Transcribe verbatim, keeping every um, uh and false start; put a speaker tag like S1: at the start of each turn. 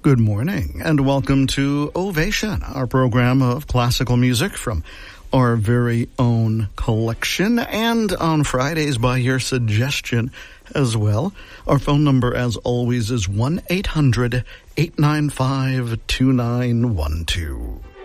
S1: Good morning, and welcome to Ovation, our program of classical music from our very own collection, and on Fridays by your suggestion as well. Our phone number, as always, is one eight hundred eight nine five two nine one two.